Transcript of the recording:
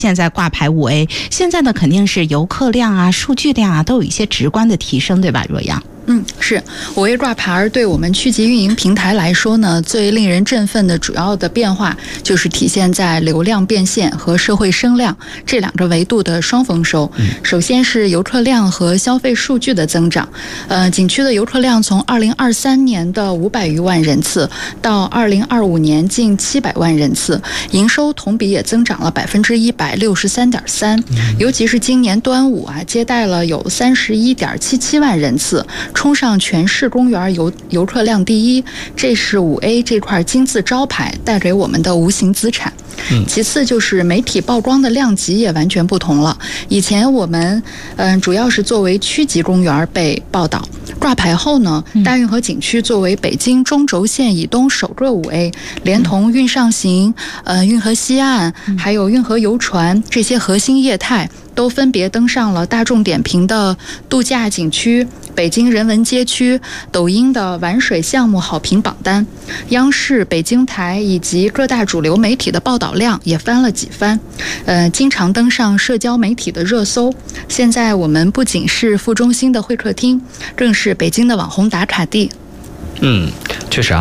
现在挂牌5A， 现在呢肯定是游客量啊、数据量啊都有一些直观的提升，对吧，若阳？ 是5A挂牌对我们区级运营平台来说呢，最令人振奋的主要的变化就是体现在流量变现和社会声量这两个维度的双丰收。首先是游客量和消费数据的增长。景区的游客量从2023年的500余万人次到2025年近700万人次，营收同比也增长了163.3%。尤其是今年端午接待了有31.77万人次，冲上全市公园游客量第一，这是5A 这块金字招牌带给我们的无形资产。其次就是媒体曝光的量级也完全不同了。以前我们主要是作为区级公园被报道，挂牌后呢，大运河景区作为北京中轴线以东首个5A， 连同运上行、运河西岸还有运河游船这些核心业态都分别登上了大众点评的度假景区、北京人文街区、抖音的玩水项目好评榜单，央视、北京台以及各大主流媒体的报道量也翻了几番，经常登上社交媒体的热搜。现在我们不仅是副中心的会客厅，更是北京的网红打卡地。 确实